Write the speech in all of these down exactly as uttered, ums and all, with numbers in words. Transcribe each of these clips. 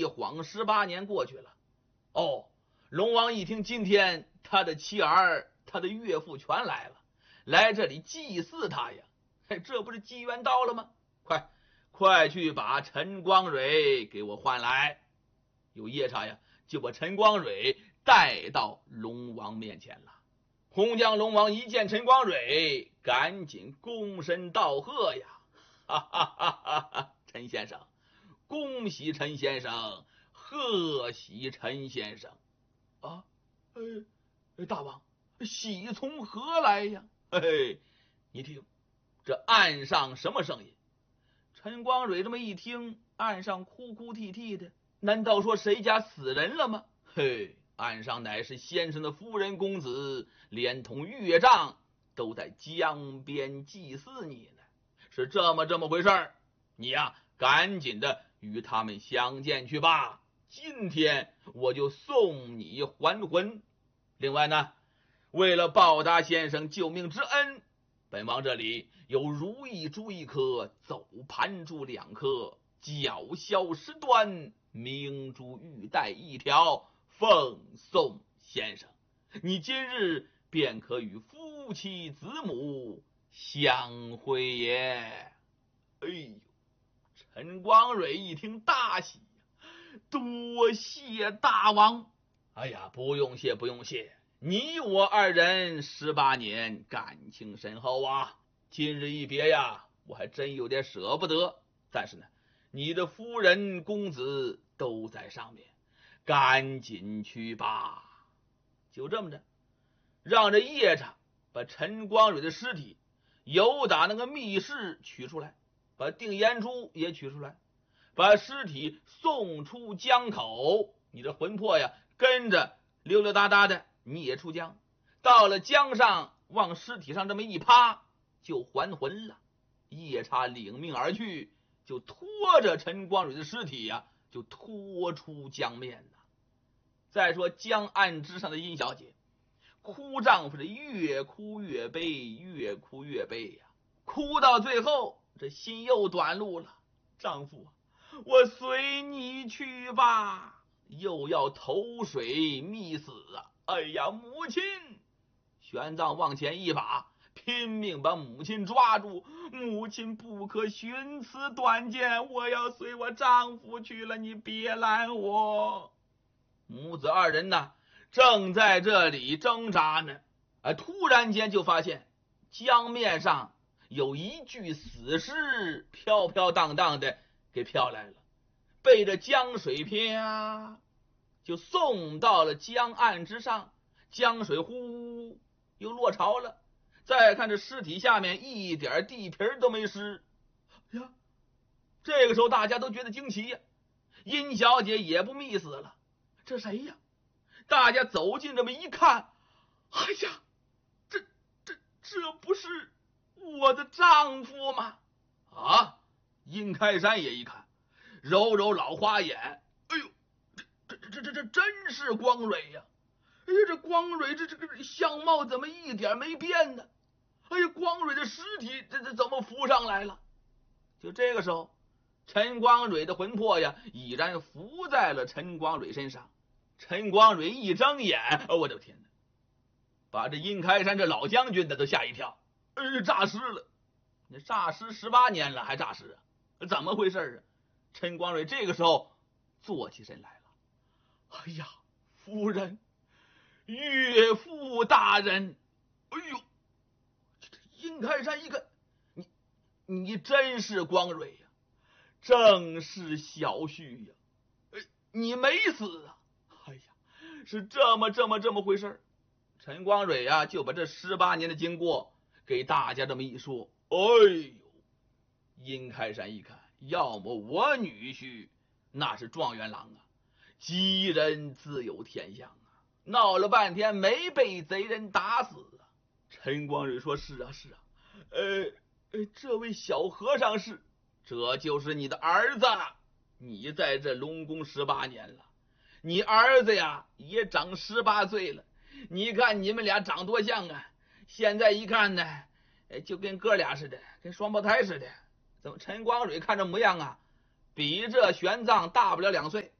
一晃十八年过去了。哦，龙王一听今天他的妻儿他的岳父全来了，来这里祭祀他呀，这不是机缘到了吗？快快去把陈光蕊给我唤来。有夜叉呀就把陈光蕊带到龙王面前了。红将龙王一见陈光蕊，赶紧躬身道贺呀，哈哈哈哈哈！陈先生，恭喜陈先生，贺喜陈先生啊！呃，大王，喜从何来呀？嘿嘿，你听，这岸上什么声音？陈光蕊这么一听，岸上哭哭啼啼的，难道说谁家死人了吗？嘿，岸上乃是先生的夫人公子，连同岳丈都在江边祭祀你呢。是这么这么回事儿，你呀，赶紧的与他们相见去吧。今天我就送你还魂。另外呢，为了报答先生救命之恩，本王这里有如意珠一颗，走盘珠两颗，角箫十端，明珠玉带一条，奉送先生。你今日便可与夫妻子母相会耶。哎呦，陈光蕊一听大喜，多谢大王。哎呀，不用谢不用谢，你我二人十八年感情深厚啊，今日一别呀，我还真有点舍不得。但是呢，你的夫人公子都在上面，赶紧去吧。就这么着，让这夜叉把陈光蕊的尸体由打那个密室取出来，把定颜珠也取出来，把尸体送出江口。你这魂魄呀，跟着溜溜达达的你也出江，到了江上往尸体上这么一趴，就还魂了。夜叉领命而去，就拖着陈光蕊的尸体呀，就拖出江面了。再说江岸之上的殷小姐，哭丈夫是越哭越悲，越哭越悲呀，哭到最后这心又短路了。丈夫，我随你去吧。又要投水溺死啊！哎呀，母亲！玄奘往前一把，拼命把母亲抓住。母亲不可寻此短见，我要随我丈夫去了，你别拦我。母子二人呢，正在这里挣扎呢，啊，突然间就发现江面上有一具死尸飘飘荡荡的给飘来了，被这江水飘就送到了江岸之上，江水呼又落潮了。再看这尸体下面一点地皮都没湿呀，这个时候大家都觉得惊奇呀，殷小姐也不密死了，这谁呀？大家走近这么一看，哎呀，这这这不是我的丈夫吗？啊！殷开山也一看，揉揉老花眼，哎呦，这这这这这真是光蕊呀！哎呀，这光蕊这这个相貌怎么一点没变呢？哎呀，光蕊的尸体这这怎么浮上来了？就这个时候，陈光蕊的魂魄呀，已然浮在了陈光蕊身上。陈光蕊一睁眼，哦，我的天哪！把这殷开山这老将军的都吓一跳，哎，诈尸了！你诈尸十八年了还诈尸啊？怎么回事啊？陈光蕊这个时候坐起身来了。哎呀，夫人，岳父大人！哎呦，殷开山一看，你你真是光蕊呀，正是小婿呀！哎，你没死啊？哎呀，是这么这么这么回事。陈光蕊啊，就把这十八年的经过给大家这么一说。哎呦，殷开山一看，要么我女婿那是状元郎啊，吉人自有天相啊，闹了半天没被贼人打死啊。陈光蕊说：是啊是啊，呃呃，这位小和尚是，这就是你的儿子，你在这龙宫十八年了，你儿子呀也长十八岁了，你看你们俩长多像啊！现在一看呢，就跟哥俩似的，跟双胞胎似的。怎么陈光蕊看这模样啊，比这玄奘大不了两岁？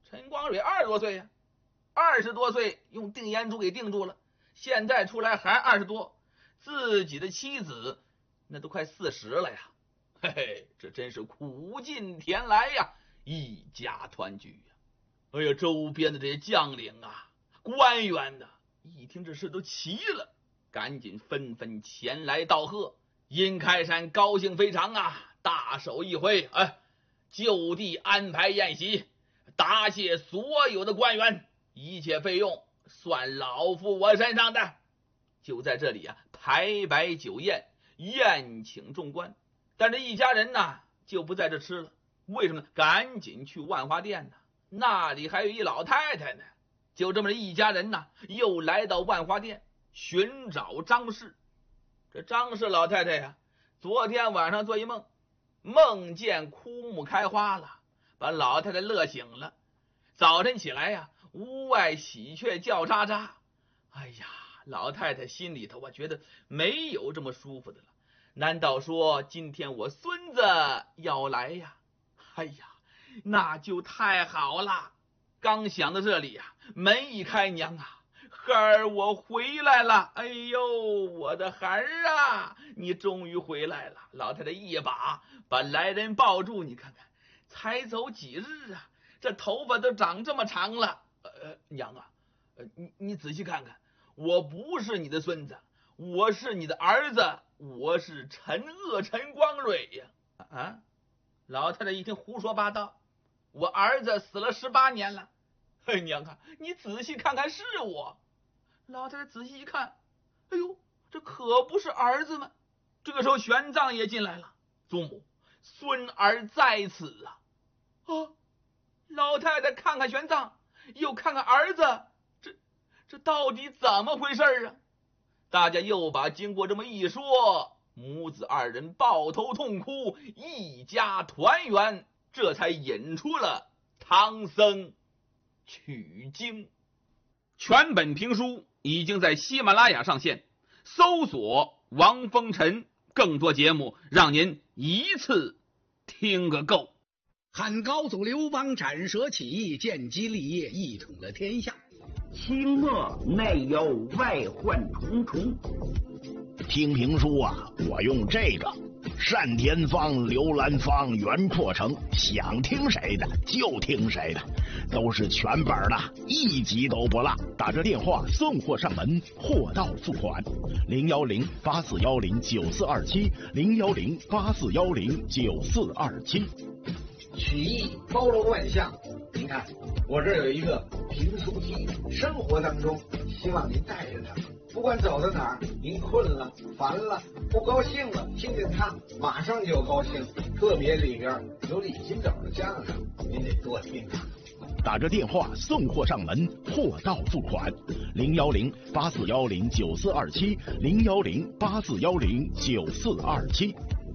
陈光蕊二十多岁呀、啊，二十多岁用定颜珠给定住了，现在出来还二十多，自己的妻子那都快四十了呀。嘿嘿，这真是苦尽甜来呀，一家团聚呀。哎呀，周边的这些将领啊、官员呐、啊，一听这事都齐了，赶紧纷纷前来道贺。殷开山高兴非常啊，大手一挥，哎，就地安排宴席，答谢所有的官员，一切费用算老夫我身上的。就在这里啊，排摆酒宴，宴请众官。但这一家人呢，就不在这吃了，为什么呢？赶紧去万花店呢，那里还有一老太太呢。就这么一家人呢，又来到万花店寻找张氏。这张氏老太太呀、啊，昨天晚上做一梦，梦见枯木开花了，把老太太乐醒了。早晨起来呀、啊，屋外喜鹊叫喳喳。哎呀，老太太心里头我觉得没有这么舒服的了。难道说今天我孙子要来呀？哎呀，那就太好了。刚想到这里呀、啊，门一开，娘啊，孩儿我回来了。哎呦，我的孩儿啊，你终于回来了。老太太一把把来人抱住，你看看，才走几日啊，这头发都长这么长了。呃，娘啊，呃，你你仔细看看，我不是你的孙子，我是你的儿子，我是陈鄂陈光蕊呀。啊，老太太一听胡说八道，我儿子死了十八年了。哎，娘啊，你仔细看看是我。老太太仔细一看，哎呦，这可不是儿子吗？这个时候玄奘也进来了。祖母，孙儿在此啊。啊，老太太看看玄奘，又看看儿子，这这到底怎么回事啊？大家又把经过这么一说，母子二人抱头痛哭，一家团圆，这才引出了唐僧取经。全本评书已经在喜马拉雅上线，搜索王风尘，更多节目让您一次听个够。 汉高祖刘邦斩蛇起义，建基立业，一统了天下。 清末内忧外患重重。 听评书啊，我用这个单田芳、刘兰芳、袁阔成，想听谁的就听谁的，都是全本的，一集都不落。打着电话送货上门，货到付款。零幺零八四幺零九四二七，零幺零八四幺零九四二七。 曲艺包罗万象，您看我这有一个评书机，生活当中希望您带着它，不管走到哪儿，您困了、烦了、不高兴了，听听它，马上就高兴。特别里边有李金斗的相声，您得多听听。 打着电话送货上门，货到付款。零幺零八四幺零九四二七，零幺零八四幺零九四二七。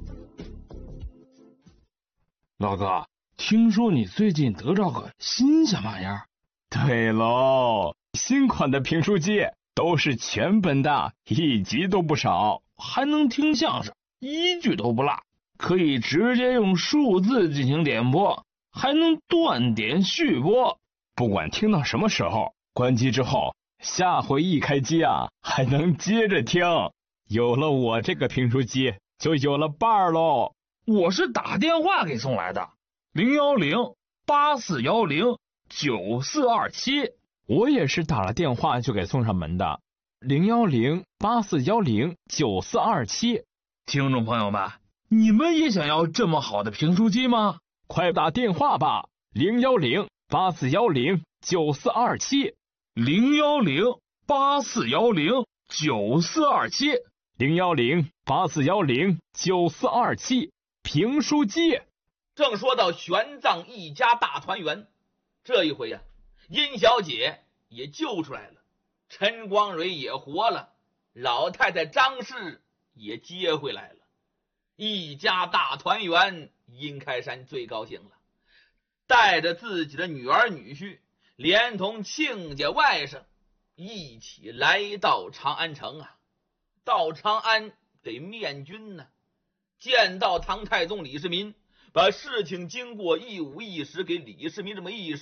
老哥，听说你最近得着个新什么玩意儿？ 对喽，新款的评书机都是全本的，一集都不少， 还能听相声，一句都不落，可以直接用数字进行点播，还能断点续播， 不管听到什么时候，关机之后，下回一开机啊，还能接着听。有了我这个评书机，就有了伴儿喽。 我是打电话给送来的，零幺零八四幺零九四二七。 我也是打了电话就给送上门的，零幺零八四幺零九四二七。 听众朋友们，你们也想要这么好的评书机吗？ 快打电话吧，零幺零八四幺零九四二七， 零幺零八四幺零九四二七， 零幺零八四幺零九四二七。评书机。 正说到玄奘一家大团圆，这一回呀、啊，殷小姐也救出来了，陈光蕊也活了，老太太张氏也接回来了，一家大团圆。殷开山最高兴了，带着自己的女儿女婿，连同亲家外甥，一起来到长安城啊。到长安得面君呢，见到唐太宗李世民，把事情经过一五一十给李世民这么一说。